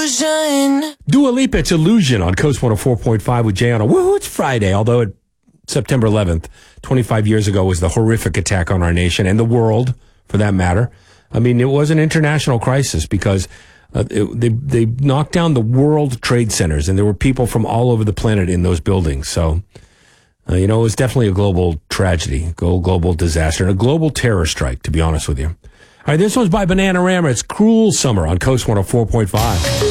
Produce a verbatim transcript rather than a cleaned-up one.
Dua Lipa, it's Illusion on Coast one oh four point five with Jay on a woohoo, it's Friday, although it, September eleventh, twenty-five years ago, was the horrific attack on our nation and the world, for that matter. I mean, it was an international crisis because uh, it, they they knocked down the World Trade Centers, and there were people from all over the planet in those buildings. So, uh, you know, it was definitely a global tragedy, a global disaster, and a global terror strike, to be honest with you. All right, this one's by Bananarama. It's Cruel Summer on Coast one oh four point five.